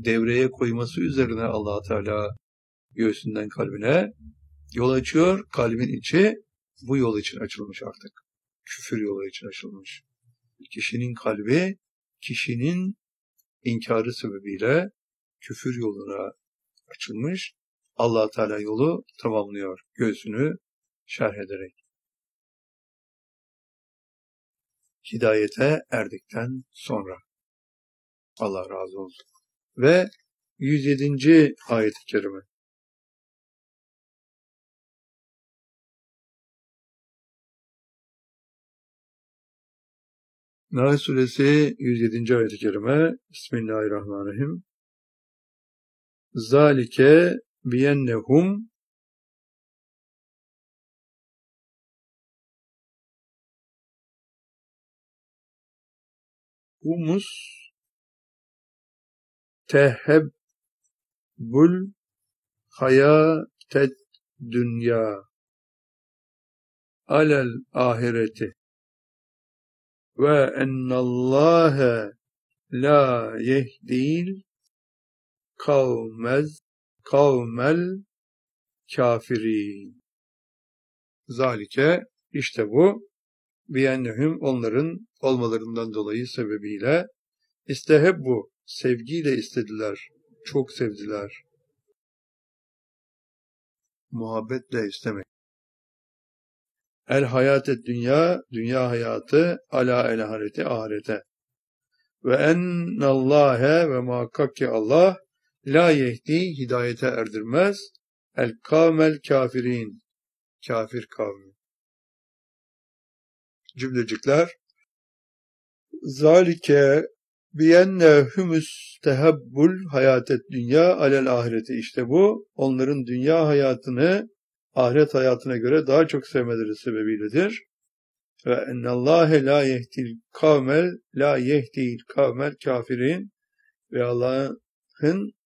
devreye koyması üzerine Allah Teala göğsünden kalbine yol açıyor. Kalbin içi bu yol için açılmış artık. Küfür yolu için açılmış. Kişinin kalbi, kişinin inkarı sebebiyle küfür yoluna açılmış. Allah Teala yolu tamamlıyor. Göğsünü şerh ederek. Hidayete erdikten sonra. Allah razı olsun. Ve 107. ayet-i kerime. Nahl suresi 107. ayet-i kerime. Bismillahirrahmanirrahim. Zalike biyennehum humus tehebbül hayatet dünya alel ahireti ve ennallâhe la yehdil kavmel kafirin. Zalike işte bu biyennehum onların olmalarından dolayı sebebiyle istehebbu sevgiyle istediler. Çok sevdiler. Muhabbetle istemek. El hayatet dünya, dünya hayatı ala el ahireti ahirete. Ve ennallâhe ve muhakkak ki Allah la yehdi hidayete erdirmez el kavmel kafirin kafir kavmi. Cümlecikler zalike biyenne hümüs tehebbül hayatet dünya alel ahireti işte bu onların dünya hayatını ahiret hayatına göre daha çok sevmeleri sebebiyledir. Ve ennallâhe la yehdil kavmel kafirin ve Allah'ın